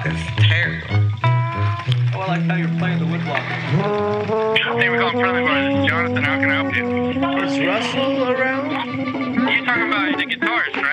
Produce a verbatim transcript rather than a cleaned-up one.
That's terrible. Oh, I like how you're playing the woodblock. Hey, we call him Friendly Boy. This is Jonathan. How can I help you? Is Russell around? You talking about the guitarist, right?